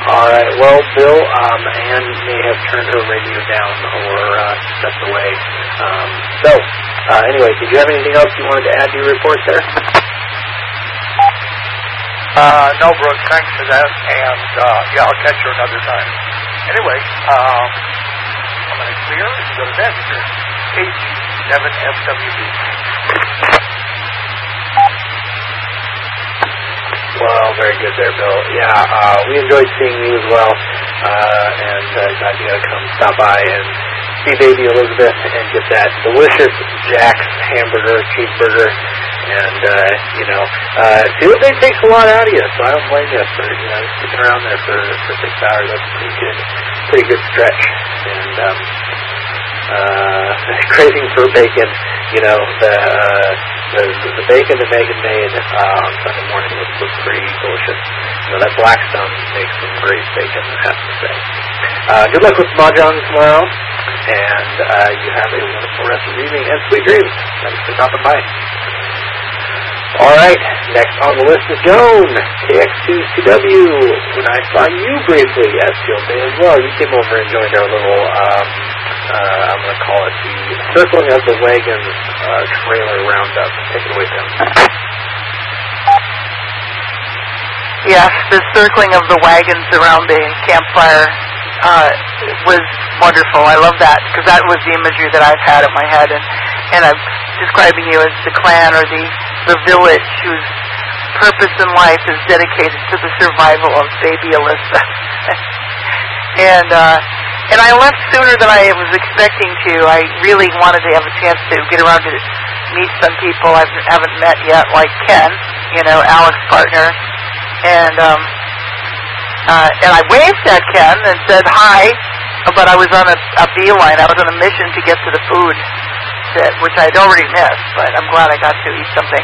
All right. Well, Bill, Ann may have turned her radio down or stepped away. Anyway, did you have anything else you wanted to add to your report there? No, Brooke, thanks for that, and I'll catch you another time. Anyway, I'm going to clear and go to bed here. H7FWB. Well, very good there, Bill. Yeah, we enjoyed seeing you as well, and glad you got to come stop by and see baby Elizabeth and get that delicious Jack's hamburger, cheeseburger, and, it takes a lot out of you, so I don't blame you for, sticking around there for 6 hours. That's pretty good stretch, and, craving for bacon, the bacon that Megan made on Sunday morning was pretty delicious. That Blackstone makes some great bacon, I have to say. Good luck with Mahjong tomorrow, and you have a wonderful rest of the evening and sweet dreams. Thanks for stopping by. All right, next on the list is Joan, KX2CW. When I saw you briefly, yes, Joan May as well, you came over and joined our little, I'm going to call it the Circling of the Wagons trailer roundup. Take it away, Joan. Yes, the circling of the wagons around the campfire was wonderful. I love that, because that was the imagery that I've had in my head, and I'm describing you as the clan or the village whose purpose in life is dedicated to the survival of baby Elizabeth. And I left sooner than I was expecting to. I really wanted to have a chance to get around to meet some people I haven't met yet, like Ken, Alex's partner. And I waved at Ken and said hi, but I was on a beeline. I was on a mission to get to the food, which I'd already missed, but I'm glad I got to eat something.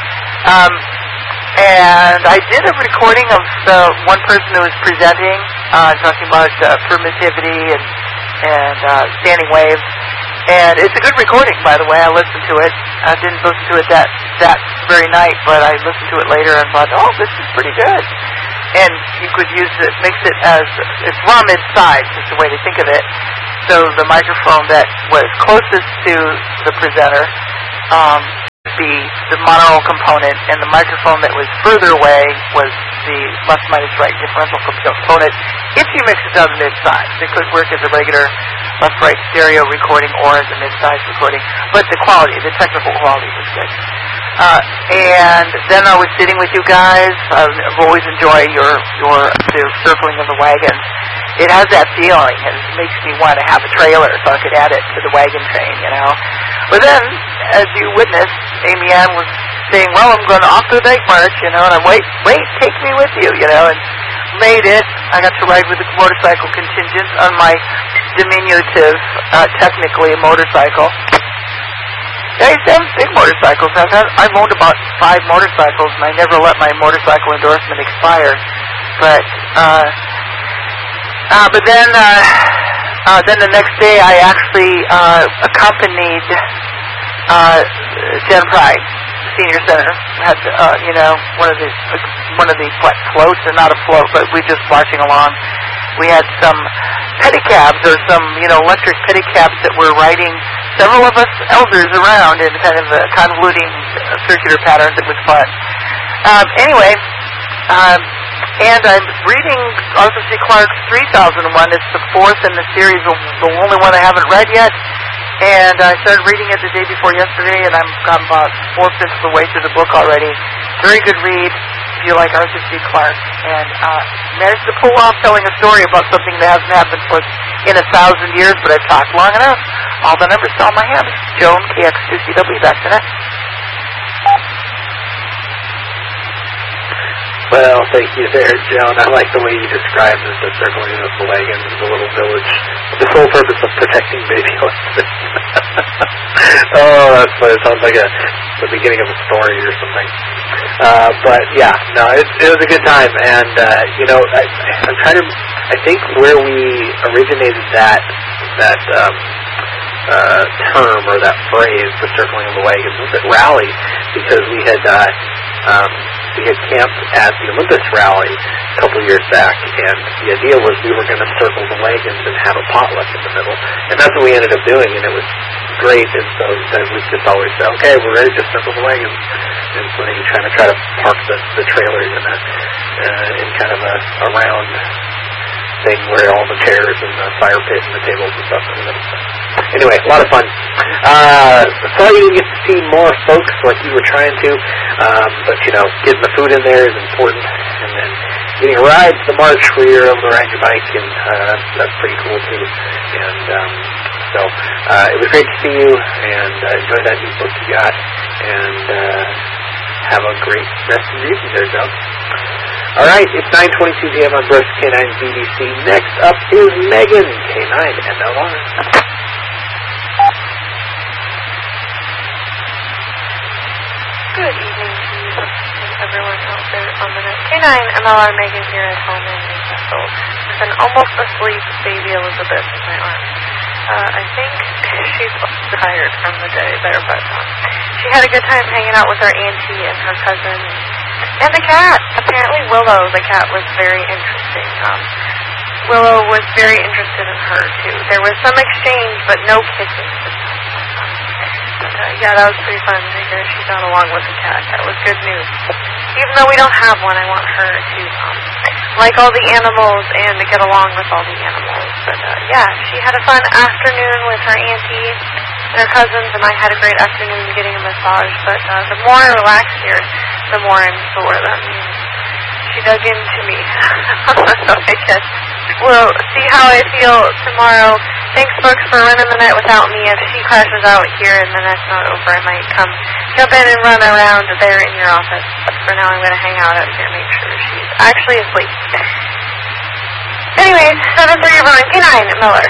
And I did a recording of the one person who was presenting, talking about permittivity and standing waves. And it's a good recording, by the way. I listened to it. I didn't listen to it that very night, but I listened to it later and thought, oh, this is pretty good. And you could use it, mix it as, it's raw mid-size, is the way to think of it. So the microphone that was closest to the presenter, the monaural component, and the microphone that was further away was the left minus right differential component. If you mix it down to mid-size, it could work as a regular left-right stereo recording or as a mid-size recording, but the technical quality was good. And then I was sitting with you guys. I've always enjoyed the circling of the wagons. It has that feeling. It makes me want to have a trailer so I could add it to the wagon train, But then, as you witnessed, Amy Ann was saying, well, I'm going off to the night march, and I'm, wait, take me with you, and made it. I got to ride with the motorcycle contingent on my diminutive, technically a motorcycle. I used to have big motorcycles. I've owned about 5 motorcycles, and I never let my motorcycle endorsement expire. But then the next day, I actually accompanied Jen Pride, Senior Center. Had one of the floats, or not a float, but we just marching along. We had some pedicabs or some electric pedicabs that were riding several of us elders around in kind of a convoluting circular patterns. It was fun. Anyway, and I'm reading Arthur C. Clarke's 3001. It's the 4th in the series, the only one I haven't read yet. And I started reading it the day before yesterday, and I'm about 4/5 of the way through the book already. Very good read if you like Arthur C. Clarke. And managed to pull off telling a story about something that hasn't happened in 1,000 years, but I've talked long enough. All the numbers to all my hands. Joan, KX2CW, back to that. Well, thank you there, Joan. I like the way you described the circling of the wagons, the little village, the sole purpose of protecting baby Elizabeth. Oh, that's funny. It sounds like the beginning of a story or something. But yeah, no, it was a good time, and I'm trying to. I think where we originated that term or that phrase, the circling of the wagons, was at Raleigh, because we had we had camped at the Olympus rally a couple of years back, and the idea was we were going to circle the wagons and have a potluck in the middle, and that's what we ended up doing, and it was great. And so then we just always say, okay, we're ready to circle the wagons, and so then you try to park the trailers in kind of a round thing where all the chairs and the fire pit and the tables and stuff in the middle. Anyway, a lot of fun. Sorry you didn't get to see more folks like you were trying to, but getting the food in there is important, and then getting a ride to the march where you're able to ride your bike, and that's pretty cool too. And so it was great to see you, and enjoy that new book you got, and have a great rest of your evening there, Doug. All right, it's 9:22 p.m. on Brush K9 BBC. Next up is Megan, K9 MLR. Good evening to you and everyone out there on the net. K9 MLR Megan here at home in Newcastle with an almost asleep baby Elizabeth in my arms. I think she's tired from the day there, but she had a good time hanging out with her auntie and her cousin and the cat. Apparently Willow, the cat, was very interesting. Willow was very interested in her, too. There was some exchange, but no kissing. Yeah, that was pretty fun to hear she got along with the cat. That was good news. Even though we don't have one, I want her to like all the animals and to get along with all the animals. But yeah, she had a fun afternoon with her auntie and her cousins, and I had a great afternoon getting a massage. But the more I relax here, the more I'm sore. That means she dug into me. So I guess we'll see how I feel tomorrow. Thanks, folks, for running the night without me. If she crashes out here and the night's not over, I might come jump in and run around there in your office. But for now, I'm going to hang out here and make sure she's actually asleep. Anyways, 7:30 everyone. K9 Miller.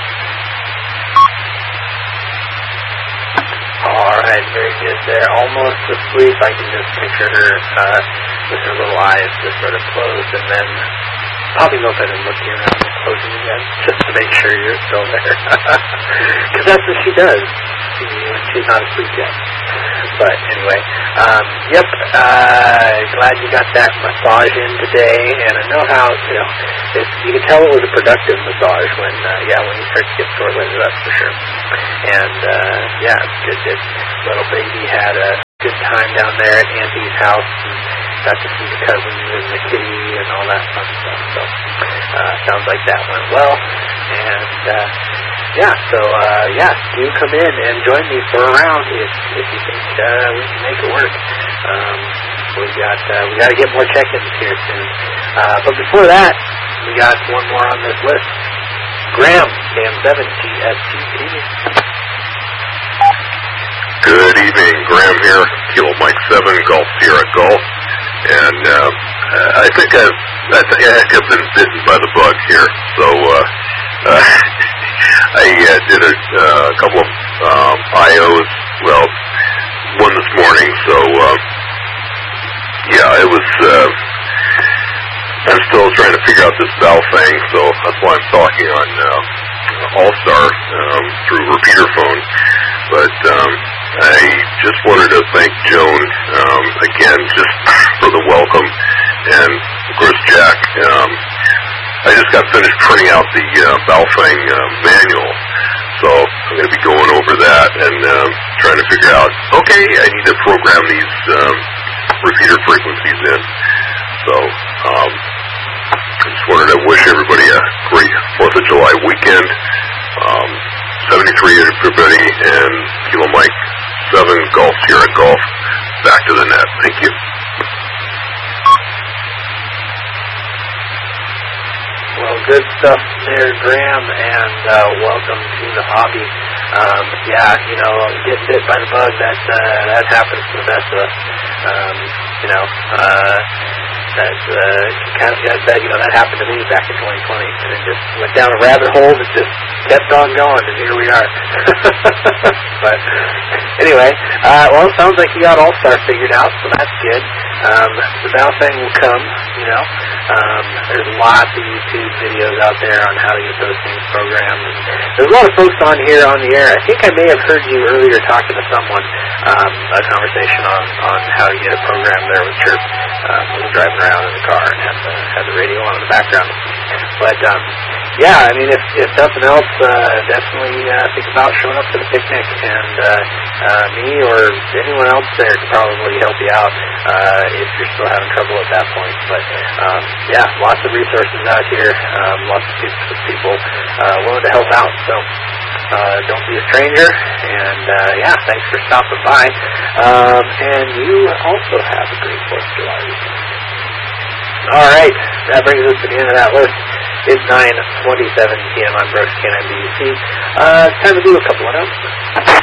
All right, very good there. Almost asleep. I can just picture her with her little eyes just sort of closed, and then popping open and looking around and closing again, just to make sure you're still there. Because that's what she does when she's not asleep yet. But anyway, yep, glad you got that massage in today, and I know how, you can tell it was a productive massage when you start to get sore-legged, that's for sure. And, yeah, it's good that little baby had a good time down there at Auntie's house, and got to see the cousins and the kitty and all that fun stuff. So, sounds like that went well. And, do come in and join me for a round if you think we can make it work. We got to get more check-ins here soon. But before that, we got one more on this list. Graham, Cam7, GSTV. Good evening, Graham here, Kilo Mike 7, Golf Sierra Golf, and I think I've been bitten by the bug here, so I did a couple of IOs, well, one this morning, so it was, I'm still trying to figure out this valve thing, so that's why I'm talking on All-Star through repeater phone, but I just wanted to thank Joan again just for the welcome, and of course Jack. I just got finished printing out the Baofeng manual, so I'm going to be going over that and trying to figure out, okay, I need to program these repeater frequencies in. So I just wanted to wish everybody a great 4th of July weekend. 73 everybody, and Kilo Mike 7, Golf Sierra Golf, back to the net. Thank you. Well, good stuff there, Graham, and welcome to the hobby. Getting bit by the bug, that happens to the best of us. That happened to me back in 2020, and it just went down a rabbit hole that just kept on going, and here we are. But anyway, it sounds like you got All-Star figured out, so that's good. The Baofeng will come, there's lots of YouTube videos out there on how to get those things programmed. And there's a lot of folks on here on the air. I think I may have heard you earlier talking to someone, a conversation on how to get it programmed there with Chirp. driving around in the car and had the radio on in the background. But yeah, I mean, if nothing else, definitely think about showing up to the picnic, and me or anyone else there can probably help you out if you're still having trouble at that point. But yeah, lots of resources out here, lots of people willing to help out. So don't be a stranger, and yeah, thanks for stopping by. And you also have a great 4th of July weekend. All right, that brings us to the end of that list. It's 9:27 p.m. I'm Brooks, KNBC. It's time to do a couple announcements.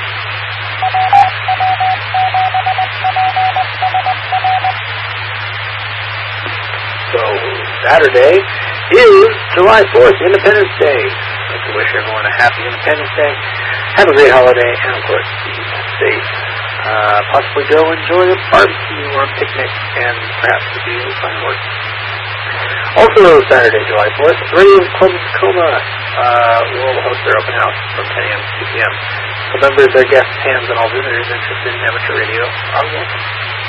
So, Saturday is July 4th, Independence Day. I'd like to wish everyone a happy Independence Day. Have a great holiday, and of course, be safe. Possibly go enjoy a barbecue or a picnic, and perhaps a few fireworks. Also, Saturday, July 4th, the Radio Club of Tacoma will host their open house from 10 a.m. to 2 p.m. So members, their guests, fans, and all visitors interested in amateur radio are welcome.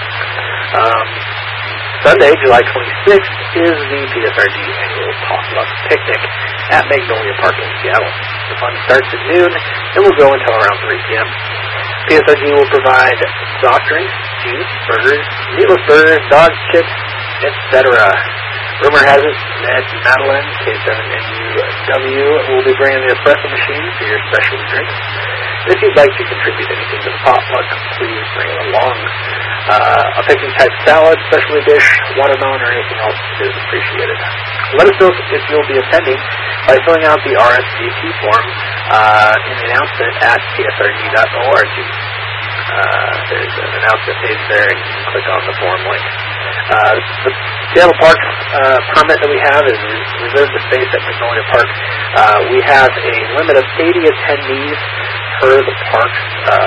Sunday, July 26th, is the PSRG annual Potluck Picnic at Magnolia Park in Seattle. The fun starts at noon and will go until around 3 p.m. PSRG will provide soft drinks, juice, burgers, meatless burgers, dog chips, etc. Rumor has it that Madeline, K7NUW, will be bringing the espresso machine for your special drinks. If you'd like to contribute anything to the potluck, please bring it along. A picnic-type salad, specialty dish, watermelon, or anything else is appreciated. Let us know if you'll be attending by filling out the RSVP form in the announcement at psrg.org. There's an announcement page there, and you can click on the form link. The Seattle Park permit that we have is reserved the space at Magnolia Park. We have a limit of 80 attendees per the park's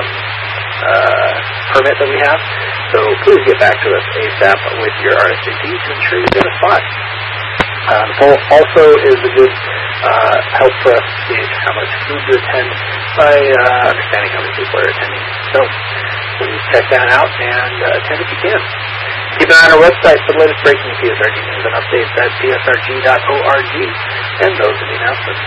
permit that we have. So please get back to us ASAP with your RSVP to ensure you get a spot. The poll also is a good help for us to gauge how much food to attend by understanding how many people are attending. So please check that out and attend if you can. Keep an eye on our website for the latest breaking PSRG news and updates at psrg.org. And those are the announcements.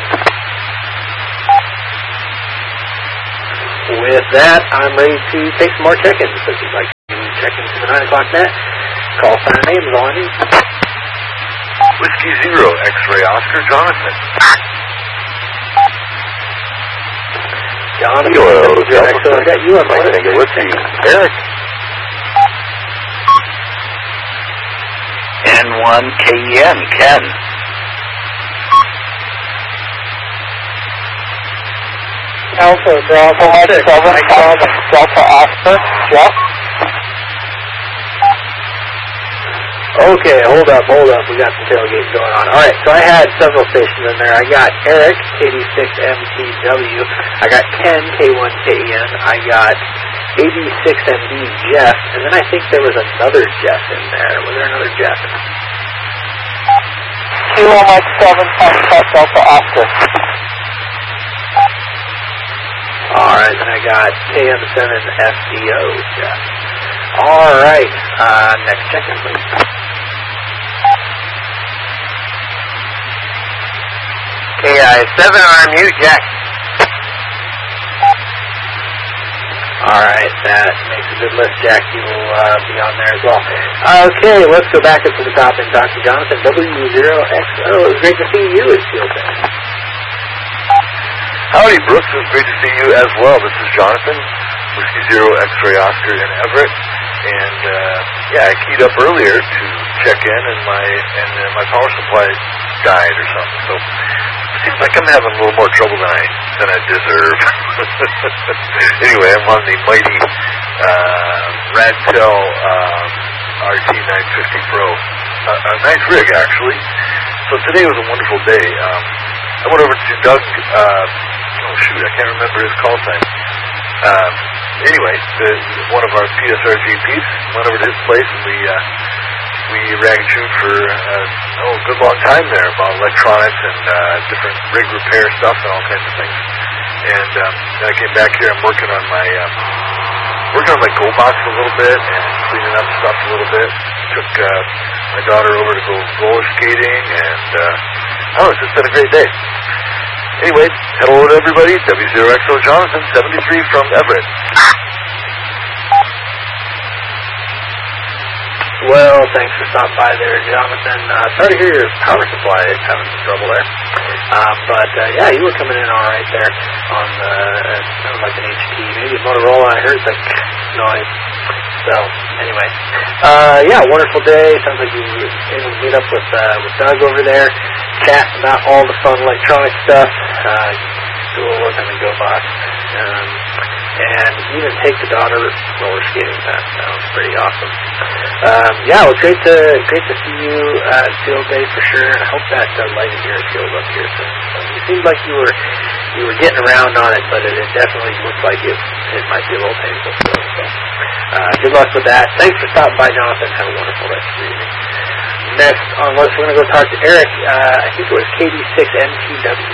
With that, I'm ready to take some more check-ins. If you'd like to check into the 9 o'clock net, call sign name is all I need. Whiskey Zero, X-Ray Oscar, Jonathan. Jonathan, you are my Whiskey. Eric. N1KEN, Ken. Alpha, Bravo, 7, Delta Oscar, Jeff. Okay, hold up. We got some tailgating going on. All right, so I had several stations in there. I got Eric, KD6MTW. I got Ken, K1KEN. I got AB6MD, Jeff. And then I think there was another Jeff in there. Was there another Jeff? Kilo Mike 7, Foxtrot, Delta Oscar. All right, then I got KM7FDO, Jeff. All right, next check-in, please. KI7RMU, Jack. All right, that makes a good list, Jack. You will be on there as well. Okay, let's go back up to the top and talk to Jonathan, W0XO. It was great to see you at Field Day. Howdy, Brooks. It was great to see you as well. This is Jonathan, Whiskey Zero, X-Ray Oscar in Everett. And, yeah, I keyed up earlier to check in and my power supply died or something. So it seems like I'm having a little more trouble than I deserve. Anyway, I'm on the mighty Radtel RT950 Pro. A nice rig, actually. So today was a wonderful day. I went over to Doug, I can't remember his call sign. Anyway, one of our PSRG peeps went over to his place, and we rag and chewed for a good long time there about electronics and different rig repair stuff and all kinds of things. And then I came back here. I'm working on my go box a little bit and cleaning up stuff a little bit. took my daughter over to go roller skating, and it's just been a great day. Anyway, hello to everybody. W0XO Jonathan, 73 from Everett. Well, thanks for stopping by there, Jonathan. Sorry to hear your power supply is having some trouble there. But you were coming in all right there on sounded like an HT, maybe Motorola. I heard that noise. So, anyway. Wonderful day. Sounds like you were able to meet up with Doug over there, chat about all the fun electronic stuff, do a little work on the GoBox, and even take the daughter roller skating. That sounds pretty awesome. It was great to see you at Field Day for sure, and I hope that light in your field up here soon. It seemed like you were getting around on it, but it definitely looked like it might be a little painful still. So, good luck with that. Thanks for stopping by, Jonathan. Have a wonderful rest of your evening. Next on the list, we're going to go talk to Eric. I think it was KD6MTW.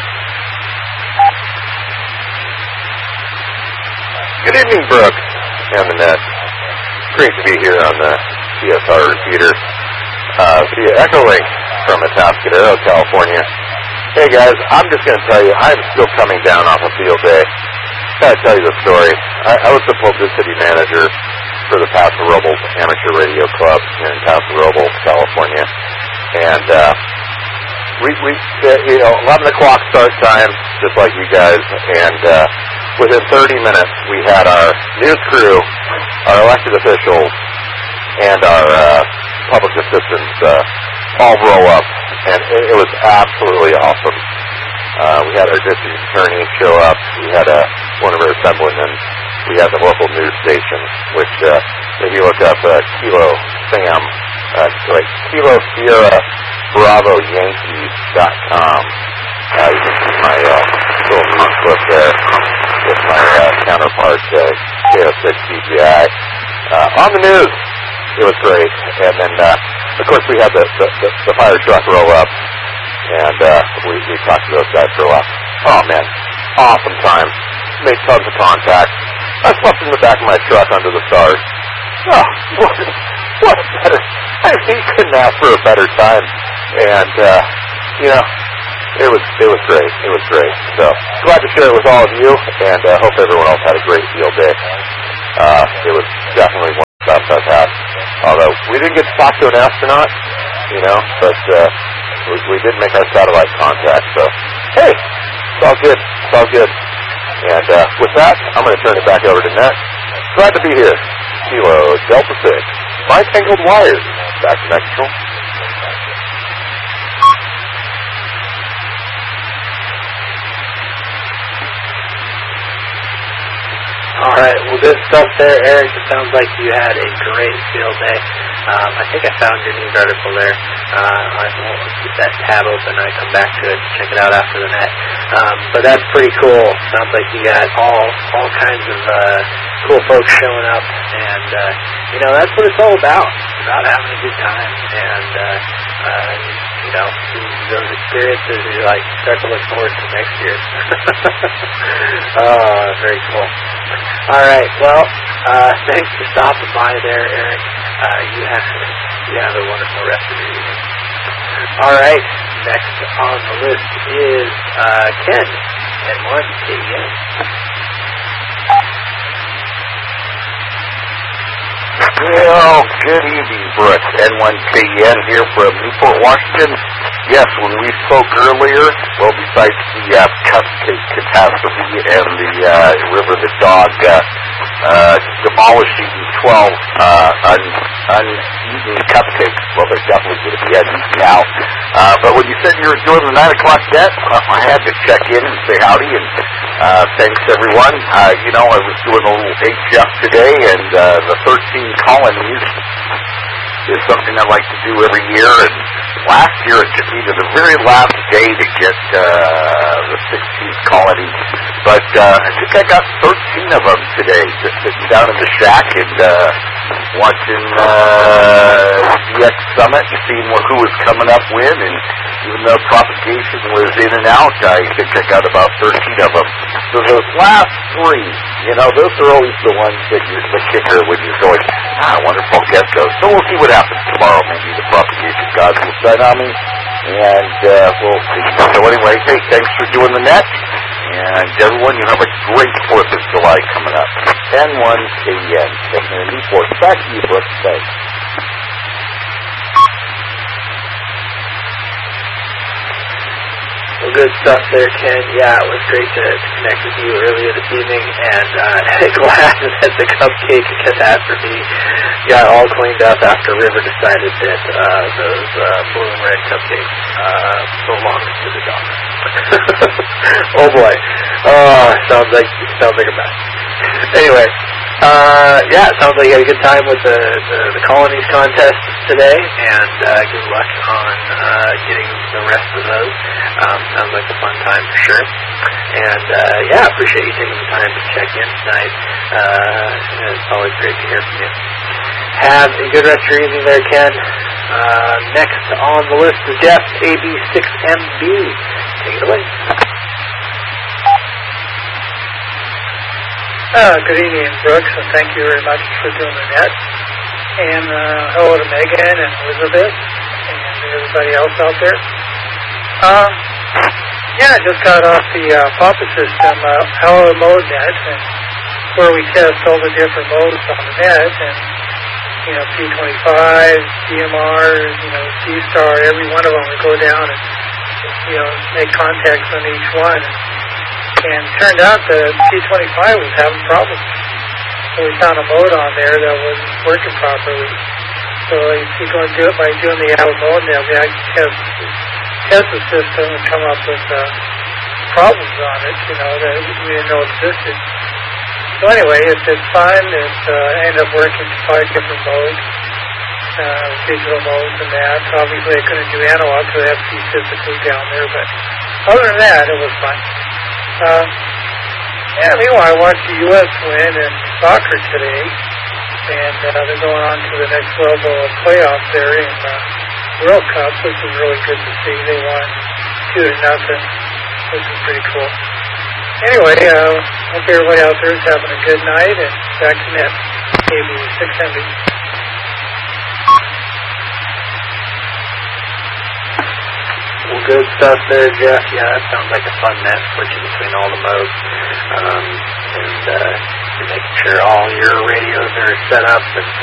Good evening, Brooks and the net. Great to be here on the CSR repeater via Echolink from Atascadero, California. Hey guys, I'm just going to tell you, I'm still coming down off a field day. Gotta tell you the story. I was the publicity manager for the Paso Robles Amateur Radio Club here in Paso Robles, California, and we 11 o'clock start time, just like you guys, and within 30 minutes we had our news crew, our elected officials, and our public assistants all roll up, and it was absolutely awesome. We had our district attorney show up. We had one of our assemblymen. We had the local news station, which if you look up Kilo Sam, Kilo Sierra Bravo Yankees.com, you can see my little punk clip there with my counterpart, KO6 CGI. On the news, it was great. And then, of course, we had the fire truck roll up, and we talked to those guys for a while. Oh, man, awesome time. Made tons of contacts. I slept in the back of my truck under the stars. Oh, what a better... I mean, you couldn't ask for a better time. And, it was great. It was great. So, glad to share it with all of you, and hope everyone else had a great field day. It was definitely one of the best I've had. Although, we didn't get to talk to an astronaut, but we did make our satellite contact. So, hey, it's all good. It's all good. And with that, I'm going to turn it back over to Net. Glad to be here. Kilo Delta 6. My tangled wires. Back to Mexico. All right, well, good stuff there, Eric. It sounds like you had a great field day. I think I found your news article there. I will keep that tab open. I come back to it, check it out after the net. But that's pretty cool. Sounds like you got all kinds of cool folks showing up, and that's what it's all about. It's about having a good time, and those experiences you start to look forward to next year. Oh, very cool. All right, well, thanks for stopping by there, Eric. You have a wonderful rest of your evening. All right, next on the list is Ken at 1KN. Well, good evening, Brooks. N1KN here from Newport, Washington. Yes, when we spoke earlier, well, besides the cupcake catastrophe and the River the Dog demolishing 12 uneaten cupcakes, well, there's definitely going to be uneaten now. But when you said you were doing the 9 o'clock net, I had to check in and say howdy, and thanks, everyone. I was doing a little HF today, and the 13 colonies is something I like to do every year, and last year it took me to the very last day to get the 16th colony, but I think I got 13 of them today, just sitting down in the shack and watching DX Summit and seeing who was coming up when, and even though propagation was in and out, I think I got about 13 of them. So those last 3, those are always the ones that you're the kicker when you're going, I wonder if I'll get those. So we'll see what happens tomorrow. Maybe the propagation gods will shine on me, and we'll see. So anyway, hey, thanks for doing the net, and everyone, you have a great 4th of July coming up. 10-1-KN, taking a Newport. Back to you, Brooks. Thanks. Well, good stuff there, Ken. Yeah, it was great to connect with you earlier this evening, and glad that the cupcake catastrophe got all cleaned up after River decided that those blue and red cupcakes belonged to the dog. Oh boy. Sounds like a mess. Anyway, yeah, it sounds like you had a good time with the colonies contest today, and good luck on getting the rest of those. Sounds like a fun time for sure. And yeah, appreciate you taking the time to check in tonight. It's always great to hear from you. Have a good rest of your evening there, Ken. Next on the list is Jeff, AB6MB. Take it away. Good evening, Brooks, and thank you very much for doing the net. And hello to Megan and Elizabeth and everybody else out there. Yeah, I just got off the Papa system, Hello Mode Net, and where we test all the different modes on the net, and P25, DMR, C-Star, every one of them we go down and make contacts on each one. And it turned out that P25 was having problems. So we found a mode on there that wasn't working properly. So if you're going to do it by doing the out mode, then we actually test the system and come up with problems on it, that we didn't know existed. So anyway, it's fun. It ended up working 5 different modes, digital modes and that. Obviously I couldn't do analog because I have to be physically down there, but other than that, it was fun. Yeah, meanwhile, I watched the U.S. win in soccer today, and they're going on to the next level of playoffs there in the World Cup, which is really good to see. They won 2-0, which is pretty cool. Anyway, hope everybody out there is having a good night, and back to net, AB6MB. Well, good stuff there, Jeff. Yeah, that sounds like a fun net, switching between all the modes, and you're making sure all your radios are set up and